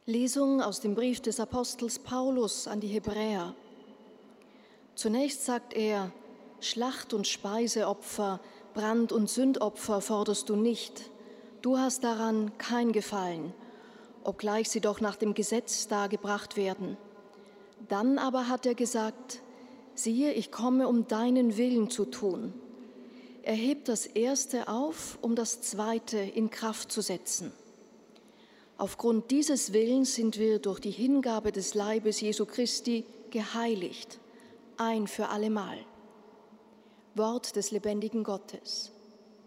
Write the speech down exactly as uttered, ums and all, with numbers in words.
Lesung aus dem Brief des Apostels Paulus an die Hebräer. Zunächst sagt er, Schlacht- und Speiseopfer, Brand- und Sündopfer forderst du nicht. Du hast daran kein Gefallen, obgleich sie doch nach dem Gesetz dargebracht werden. Dann aber hat er gesagt, siehe, ich komme, um deinen Willen zu tun. Er hebt das Erste auf, um das Zweite in Kraft zu setzen. Aufgrund dieses Willens sind wir durch die Hingabe des Leibes Jesu Christi geheiligt, ein für allemal. Wort des lebendigen Gottes.